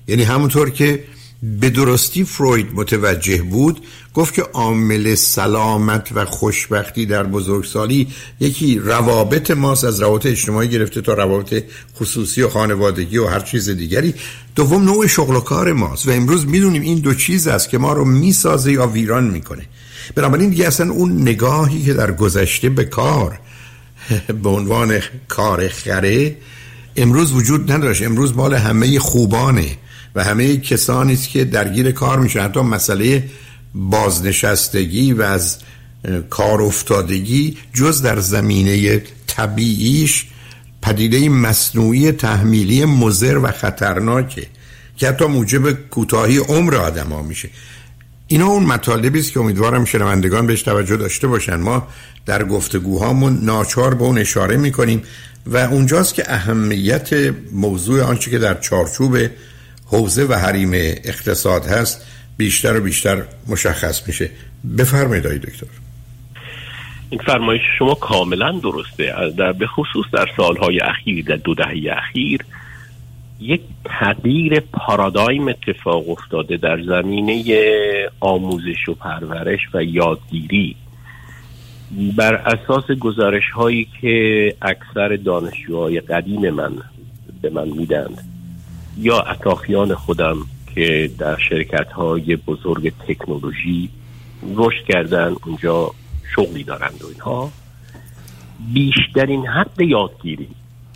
یعنی همونطور که به درستی فروید متوجه بود، گفت که عامل سلامت و خوشبختی در بزرگسالی یکی روابط ماست، از روابط اجتماعی گرفته تا روابط خصوصی و خانوادگی و هر چیز دیگری. دوم نوع شغل و کار ماست و امروز میدونیم این دو چیز است که ما رو میسازه یا ویران میکنه. بنابراین دیگه اصلا اون نگاهی که در گذشته به کار به عنوان کار خره امروز وجود نداشت. امروز مال همه خوبانه و همه کسانی است که درگیر کار میشن. حتی مسئله بازنشستگی و از کار افتادگی جز در زمینه طبیعیش پدیده مصنوعی تحمیلی مضر و خطرناکه که حتی موجب کوتاهی عمر آدم‌ها میشه. اینا اون مطالبی است که امیدوارم شنوندگان بهش توجه داشته باشن. ما در گفتگوهامون ناچار به اون اشاره میکنیم و اونجاست که اهمیت موضوع آنچه که در چارچوب حوزه و حریم اقتصاد هست بیشتر و بیشتر مشخص میشه. بفرمایید آقای دکتر. این فرمایش شما کاملا درسته. به خصوص در سالهای اخیر، در 2 دهه اخیر، یک تغییر پارادایم اتفاق افتاده در زمینه آموزش و پرورش و یادگیری بر اساس گزارش هایی که اکثر دانشجوهای قدیم من به من میدند یا اطرافیان خودم که در شرکت های بزرگ تکنولوژی رشد کردن، اونجا شغلی دارند و اینها، بیشترین حد یادگیری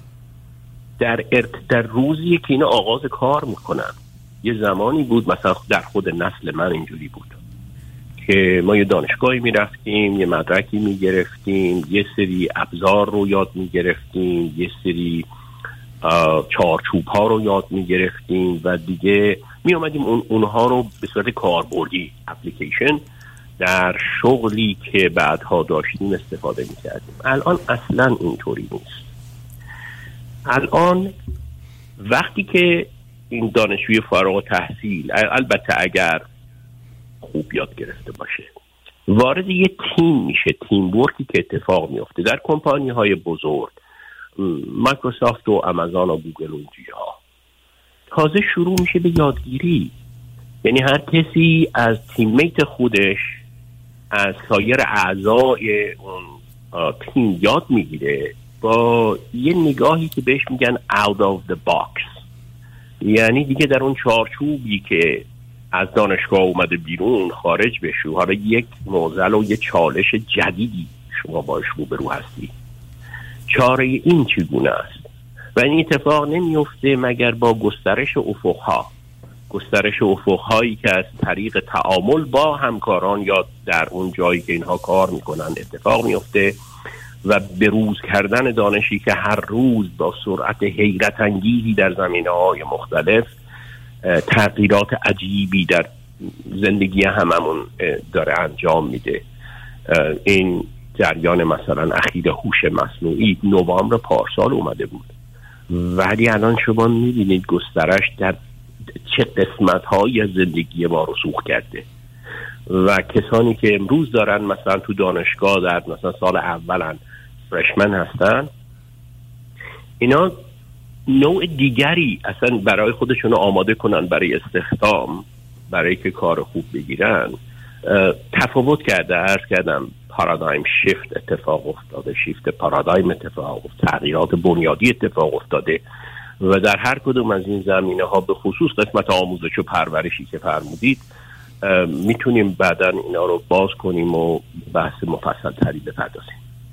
در روزی که اینا آغاز کار میکنن. یه زمانی بود مثلا در خود نسل من اینجوری بود که ما یه دانشگاهی میرفتیم، یه مدرکی میگرفتیم، یه سری ابزار رو یاد میگرفتیم، یه سری چارچوب ها رو یاد میگرفتیم و دیگه میامدیم اونها رو به صورت کاربردی اپلیکیشن در شغلی که بعدها داشتیم استفاده میکردیم. الان اصلا اینطوری نیست. الان وقتی که این دانشجوی فارغ التحصیل، البته اگر خوب یاد گرفته باشه، وارد یه تیم میشه، تیم ورکی که اتفاق میفته در کمپانی های بزرگ، مایکروسافت و آمازون و گوگل و اینجاها، تازه شروع میشه به یادگیری. یعنی هر کسی از تیممیت خودش، از سایر اعضای اون تیم یاد میگیره با یه نگاهی که بهش میگن out of the box. یعنی دیگه در اون چارچوبی که از دانشگاه اومده بیرون خارج بشو، حالا یک معضل و یه چالش جدیدی شما باش روبرو هستی. چاره این چگونه است؟ و این اتفاق نمیفته مگر با گسترش افقهایی که از طریق تعامل با همکاران یا در اون جایی که اینها کار میکنن اتفاق میفته و بروز کردن دانشی که هر روز با سرعت حیرت انگیزی در زمینه‌های مختلف تغییرات عجیبی در زندگی هممون داره انجام میده. این جریان مثلا اخیر هوش مصنوعی نوامبر پارسال اومده بود، ولی الان شما میبینید گسترش در چه قسمت‌هایی از زندگی ما رسوخ کرده و کسانی که امروز دارن مثلا تو دانشگاه در مثلا سال اولن، فرشمن هستن، اینا نوع دیگری اصلا برای خودشون آماده کنن برای استخدام، برای که کار خوب بگیرن. تفاوت کرده، عرض کردم پارادایم شیفت اتفاق افتاده، شیفت پارادایم اتفاق افتاده، تغییرات بنیادی اتفاق افتاده و در هر کدوم از این زمینه ها به خصوص قسمت آموزش و پرورشی که فرمودید میتونیم بعداً اینا رو باز کنیم و بحث مفصل تری بپردازیم.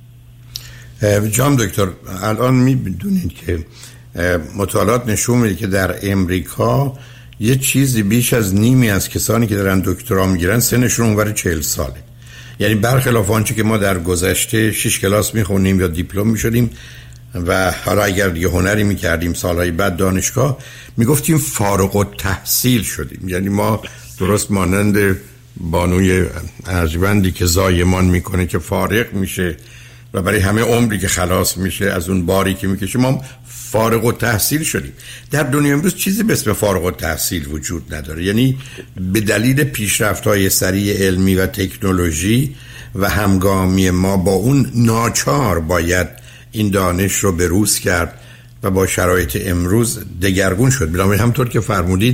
جناب دکتر، الان میدونید که مطالعات نشون میده که در امریکا یه چیزی بیش از نیمی از کسانی که دارن دکترا میگیرن سنشون اونور 40 ساله. یعنی برخلاف آنچه که ما در گذشته 6 کلاس میخونیم یا دیپلم میشدیم و حالا اگر یه هنری میکردیم سالهای بعد دانشگاه میگفتیم فارغ التحصیل شدیم. یعنی ما درست مانند بانوی ارجمندی که زایمان میکنه که فارغ میشه و برای همه عمری که خلاص میشه از اون باری که میکشه ما فارغ التحصیل شدیم. در دنیا امروز چیزی به اسم فارغ التحصیل وجود نداره. یعنی به دلیل پیشرفت‌های سریع علمی و تکنولوژی و همگامی ما با اون ناچار باید این دانش رو بروز کرد و با شرایط امروز دگرگون شد. بنابراین همطور که فرمودید